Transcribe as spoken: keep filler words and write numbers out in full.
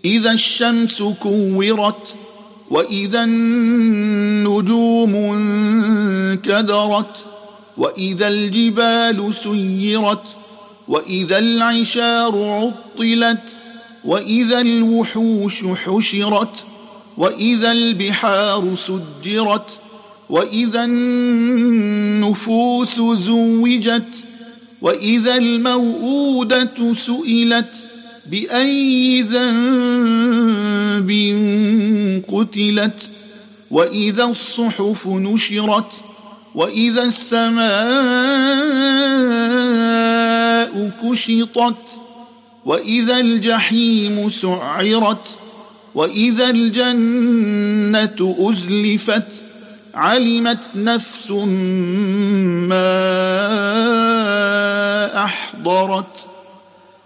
إذا الشمس كورت وإذا النجوم انكدرت وإذا الجبال سيرت وإذا العشار عطلت وإذا الوحوش حشرت وإذا البحار سجرت وإذا النفوس زوجت وإذا الموءودة سئلت بأي ذنب قتلت وإذا الصحف نشرت وإذا السماء كشطت وإذا الجحيم سعرت وإذا الجنة أزلفت علمت نفس ما أحضرت.